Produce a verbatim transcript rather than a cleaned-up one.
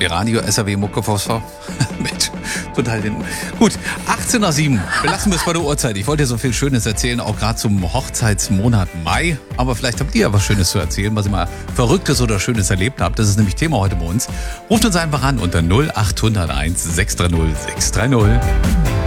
die Radio-S R W-Mucke Phosphor. Mensch, total hinten. Gut, achtzehn Uhr sieben. Belassen wir es bei der Uhrzeit. Ich wollte dir so viel Schönes erzählen, auch gerade zum Hochzeitsmonat Mai. Aber vielleicht habt ihr ja was Schönes zu erzählen, was ihr mal Verrücktes oder Schönes erlebt habt. Das ist nämlich Thema heute bei uns. Ruft uns einfach an unter null acht null eins sechs drei null sechs drei null.